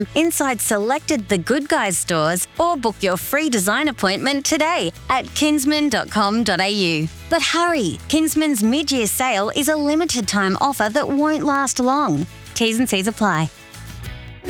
inside selected The Good Guys stores or book your free design appointment today at kinsman.com.au. But hurry, Kinsman's mid-year sale is a limited time offer that won't last long. T's and C's apply.